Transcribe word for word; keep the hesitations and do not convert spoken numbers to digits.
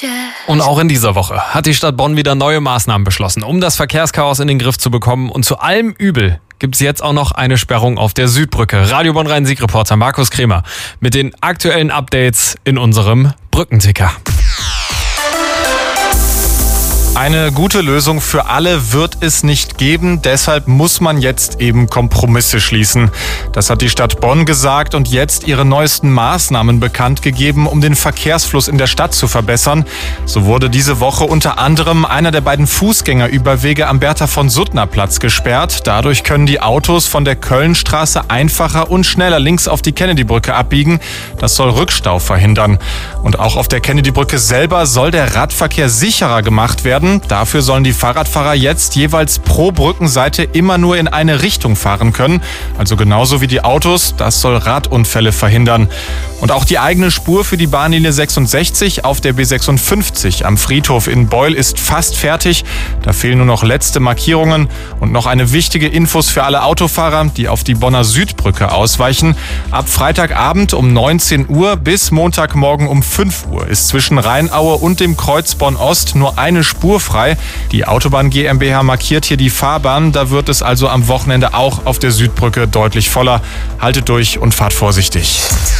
Und auch in dieser Woche hat die Stadt Bonn wieder neue Maßnahmen beschlossen, um das Verkehrschaos in den Griff zu bekommen. Und zu allem Übel gibt es jetzt auch noch eine Sperrung auf der Südbrücke. Radio Bonn Rhein-Sieg-Reporter Markus Kremer mit den aktuellen Updates in unserem Brückenticker. Eine gute Lösung für alle wird es nicht geben, deshalb muss man jetzt eben Kompromisse schließen. Das hat die Stadt Bonn gesagt und jetzt ihre neuesten Maßnahmen bekannt gegeben, um den Verkehrsfluss in der Stadt zu verbessern. So wurde diese Woche unter anderem einer der beiden Fußgängerüberwege am Bertha-von-Suttner-Platz gesperrt. Dadurch können die Autos von der Kölnstraße einfacher und schneller links auf die Kennedy-Brücke abbiegen. Das soll Rückstau verhindern. Und auch auf der Kennedy-Brücke selber soll der Radverkehr sicherer gemacht werden. Dafür sollen die Fahrradfahrer jetzt jeweils pro Brückenseite immer nur in eine Richtung fahren können. Also genauso wie die Autos. Das soll Radunfälle verhindern. Und auch die eigene Spur für die Bahnlinie sechsundsechzig auf der B sechsundfünfzig am Friedhof in Beul ist fast fertig. Da fehlen nur noch letzte Markierungen und noch eine wichtige Infos für alle Autofahrer, die auf die Bonner Südbrücke ausweichen. Ab Freitagabend um neunzehn Uhr bis Montagmorgen um fünf Uhr ist zwischen Rheinaue und dem Kreuz Bonn-Ost nur eine Spur frei. Die Autobahn GmbH markiert hier die Fahrbahn. Da wird es also am Wochenende auch auf der Südbrücke deutlich voller. Haltet durch und fahrt vorsichtig.